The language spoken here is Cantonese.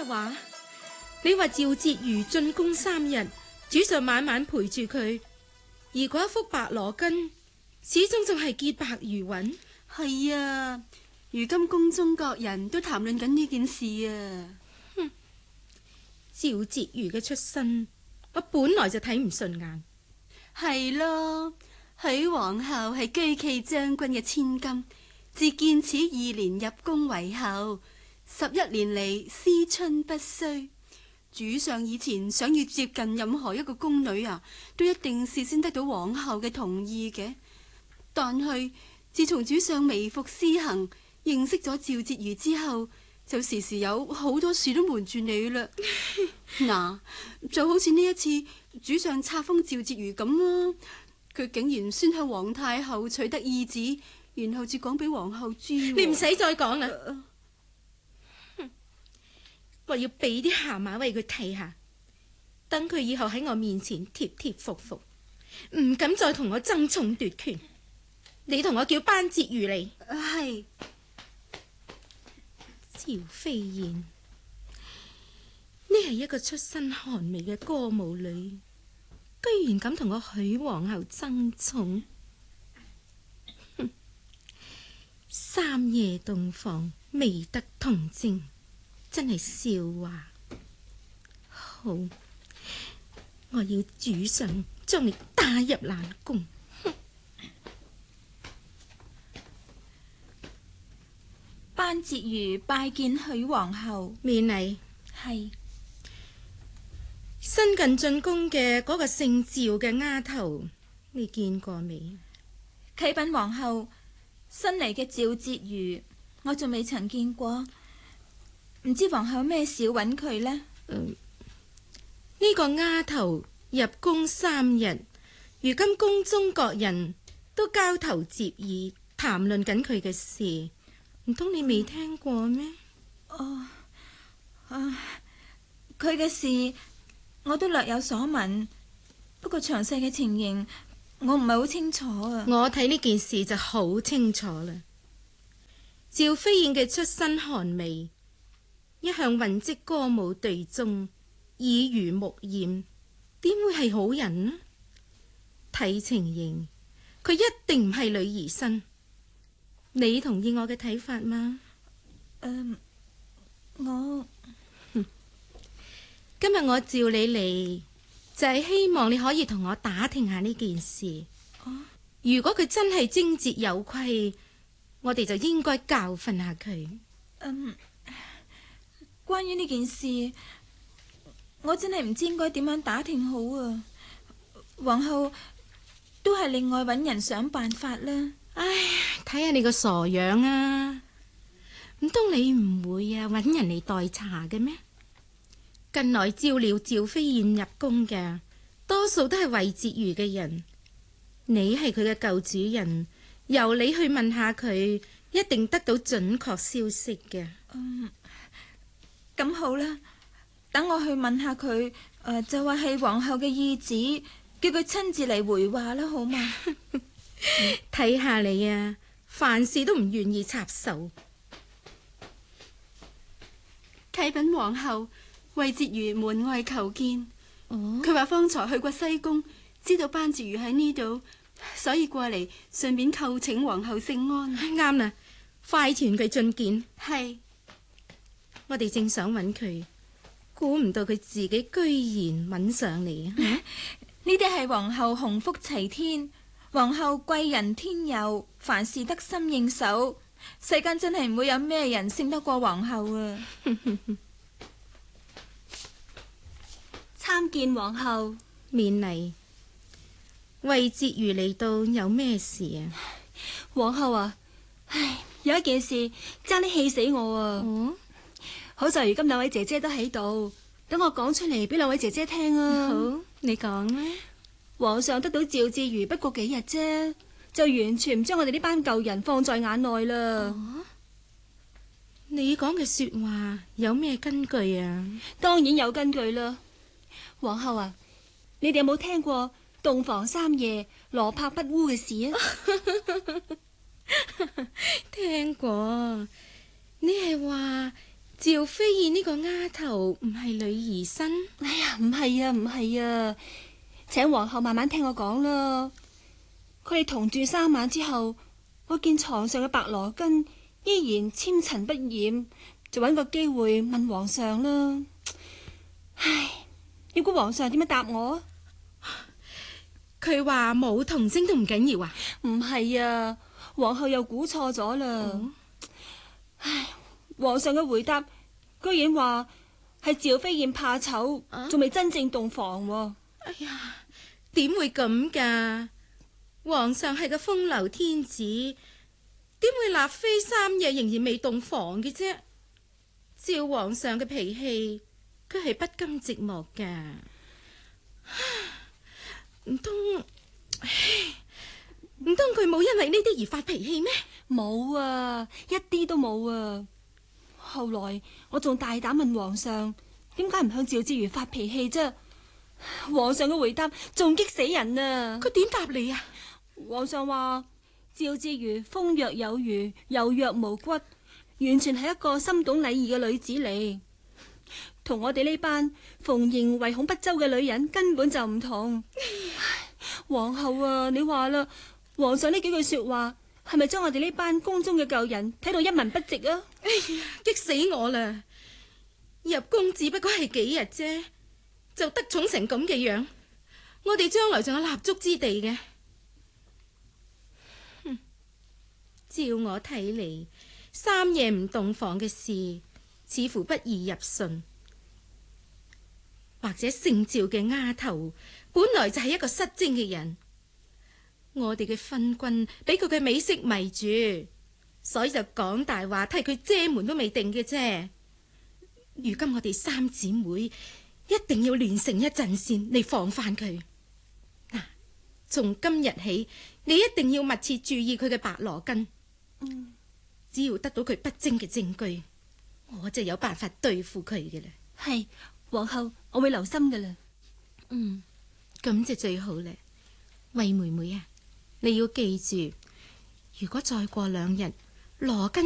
咩話？你話趙婕妤進宮3日，主上晚晚陪住佢，而嗰一幅白羅巾始終仲係潔白如雲。 係啊，如今宮中各人都談論緊呢件事啊。 趙婕妤嘅出身，我本來就睇唔順眼。 係咯，許皇后係居冀將軍嘅千金，自建始2年入宮為后，11年嚟思春不衰。主上以前想要接近任何一個宮女啊，都一定事先得到皇后嘅同意嘅。但係自從主上微服私行，認識咗趙婕妤之後，就時時有好多事都瞞住你啦。嗱，就好似呢一次主上冊封趙婕妤咁啦，佢竟然先向皇太后取得懿旨，然後至講俾皇后知。 你唔使再講啦。我要俾啲下馬威佢睇下，等佢以後喺我面前貼貼服服，唔敢再同我爭寵奪權。你同我叫班婕妤嚟。 係。 趙飛燕，呢係一個出身寒微嘅歌舞女，居然敢同我許皇后爭寵。3夜洞房未得童貞，真係笑話。好，我要主上將你打入冷宮。 班婕妤拜見許皇后。 免禮。 係。 新近進宮嘅嗰個姓趙嘅丫頭，你見過未？ 啟稟皇后，新嚟嘅趙婕妤，我仲未曾見過，唔知皇后咩事要揾佢呢？ 呢個丫頭入宮3日，如今宮中各人都交頭接耳，談論緊佢嘅事，唔通你未聽過咩？ 佢嘅事我都略有所聞，不過詳細嘅情形我唔係好清楚啊。 我睇呢件事就好清楚啦。趙飛燕嘅出身寒微，一向混跡歌舞隊中，耳濡目染，點會係好人呢？睇情形，佢一定唔係女兒身。你同意我嘅睇法嗎？今日我召你嚟，就係希望你可以同我打聽下呢件事。如果佢真係貞節有虧，我哋就應該教訓下佢。 關於呢件事，我真係唔知應該點樣打聽好啊。皇后都係另外揾人想辦法啦。 唉，睇下你個傻樣啊！唔通你唔會揾人嚟代查嘅咩？近來照料趙飛燕入宮嘅，多數都係魏婕妤嘅人。你係佢嘅舊主人，由你去問下佢，一定得到準確消息嘅。 咁好啦，等我去問下佢，就話係皇后嘅懿旨，叫佢親自嚟回話啦，好嘛？ 睇下你啊，凡事都唔願意插手。 啟稟皇后，魏婕妤門外求見。佢話方才去過西宮，知道班婕妤喺呢度，所以過嚟順便叩請皇后聖安。 啱啦，快傳佢進見。 係。 我哋正想揾佢，估唔到佢自己居然揾上嚟。 呢啲係皇后鴻福齊天，皇后貴人天佑，凡事得心應手，世間真係唔會有咩人勝得過皇后啊！ 參見皇后。 免禮。魏婕妤嚟到有咩事啊？ 皇后啊，唉，有一件事爭啲氣死我啊！好在如今兩位姐姐都喺度，等我講出嚟俾兩位姐姐聽啊！ 好，你講啦。 皇上得到趙婕妤不過幾日啫，就完全唔將我哋呢班舊人放在眼內啦。 你講嘅說話有咩根據啊？ 當然有根據啦。皇后啊，你哋有冇聽過洞房3夜羅帕不污嘅事啊？ 聽過。你係話趙飛燕呢個丫頭唔係女兒身？ 哎呀，唔係啊，唔係啊，請皇后慢慢聽我講啦。佢哋同住3晚之後，我見床上嘅白羅巾依然纖塵不染，就揾個機會問皇上啦。唉，你估皇上點樣答我？ 佢話冇童貞都唔緊要啊？ 唔係啊，皇后又估錯咗啦。唉，皇上嘅回答居然話係趙飛燕怕醜，仲未真正洞房喎。 哎呀，點會咁噶？皇上係個風流天子，點會立妃3夜仍然未洞房嘅啫？照皇上嘅脾氣，佢係不甘寂寞噶。唔通佢冇因為呢啲而發脾氣咩？ 冇啊，一啲都冇啊。後來我仲大膽問皇上，點解唔向趙志如發脾氣啫？皇上嘅回答仲激死人啊！ 佢點答你啊？ 皇上話趙志如風約有餘，柔弱無骨，完全係一個心懂禮儀嘅女子嚟，同我哋呢班逢迎唯恐不周嘅女人根本就唔同。皇后啊，你話啦，皇上呢幾句說話係咪將我哋呢班宮中嘅舊人睇到一文不值啊？ 哎呀，激死我啦！入宮只不過係幾日啫，就得寵成咁嘅樣，我哋將來仲有立足之地嘅。照我睇嚟，3夜唔洞房嘅事似乎不易入順，或者姓趙嘅丫頭本來就係一個失貞嘅人，我哋嘅昏君俾佢嘅美色迷住，所以就講大話替佢遮門都未定嘅啫。如今我哋3姊妹一定要聯成一陣線嚟防範佢。嗱，從今日起，你一定要密切注意佢嘅白羅巾。只要得到佢不貞嘅證據，我就有辦法對付佢嘅啦。 係，皇后，我會留心噶啦。 咁就最好啦。惠妹妹啊，你要記住，如果再過2日羅巾